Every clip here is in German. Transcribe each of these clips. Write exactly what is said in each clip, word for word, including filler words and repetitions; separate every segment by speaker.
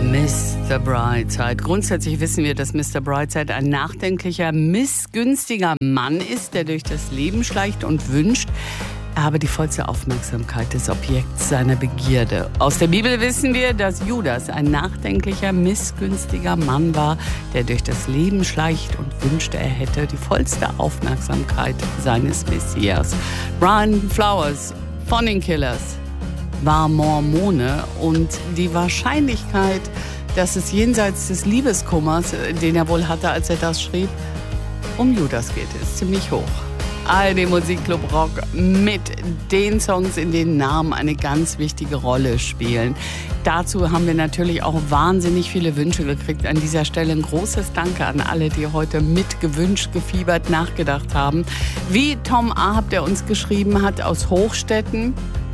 Speaker 1: Mister Brightside. Grundsätzlich wissen wir, dass Mister Brightside ein nachdenklicher, missgünstiger Mann ist, der durch das Leben schleicht und wünscht, er habe die vollste Aufmerksamkeit des Objekts seiner Begierde. Aus der Bibel wissen wir, dass Judas ein nachdenklicher, missgünstiger Mann war, der durch das Leben schleicht und wünschte, er hätte die vollste Aufmerksamkeit seines Messias. Brian Flowers von den Killers war Mormone und die Wahrscheinlichkeit, dass es jenseits des Liebeskummers, den er wohl hatte, als er das schrieb, um Judas geht, ist ziemlich hoch. A R D Musikclub Rock mit den Songs, in denen Namen eine ganz wichtige Rolle spielen. Dazu haben wir natürlich auch wahnsinnig viele Wünsche gekriegt. An dieser Stelle ein großes Danke an alle, die heute mitgewünscht, gefiebert, nachgedacht haben. Wie Tom Ahab, der uns geschrieben hat aus Hochstetten.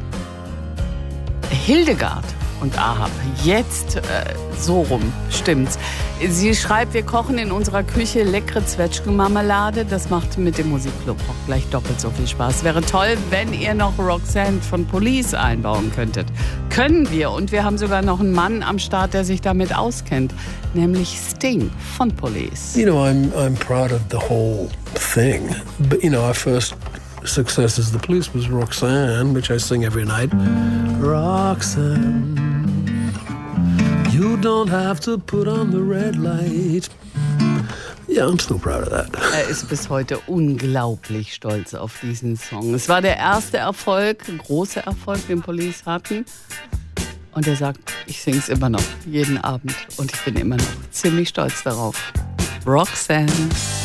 Speaker 1: Hildegard und Ahab, jetzt äh, so rum, stimmt's. Sie schreibt, wir kochen in unserer Küche leckere Zwetschgenmarmelade. Das macht mit dem Musikclub auch gleich doppelt so viel Spaß. Wäre toll, wenn ihr noch Roxanne von Police einbauen könntet. Können wir. Und wir haben sogar noch einen Mann am Start, der sich damit auskennt. Nämlich Sting von Police.
Speaker 2: You know, I'm, I'm proud of the whole thing. But, you know, our first success as the Police was Roxanne, which I sing every night. Roxanne, you don't have to put on the red light. Yeah, I'm still proud of that.
Speaker 1: Er ist bis heute unglaublich stolz auf diesen Song. Es war der erste Erfolg, große Erfolg, den Police hatten. Und er sagt, ich sing's immer noch, jeden Abend. Und ich bin immer noch ziemlich stolz darauf. Roxanne.